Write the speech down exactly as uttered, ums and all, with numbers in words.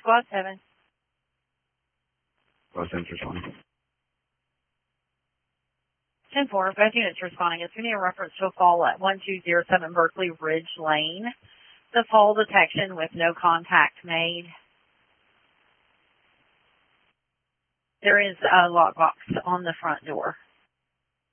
Squad seven. Both ends responding. ten four, both units responding. It's going to be a reference to a fall at one two zero seven Berkeley Ridge Lane. The fall detection with no contact made. There is a lockbox on the front door.